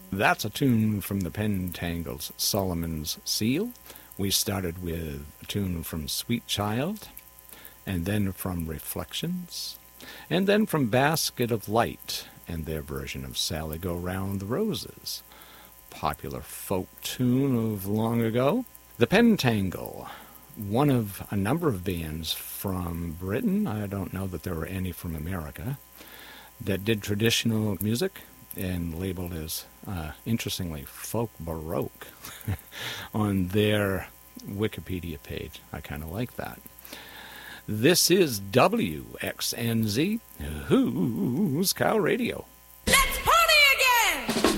That's a tune from the Pentangles' Solomon's Seal. We started with a tune from Sweet Child, and then from Reflections, and then from Basket of Light and their version of Sally Go Round the Roses, popular folk tune of long ago. The Pentangle, one of a number of bands from Britain, I don't know that there were any from America, that did traditional music and labeled as, interestingly, folk baroque on their Wikipedia page. I kind of like that. This is WXNZ, Who's Cow Radio. Let's party again!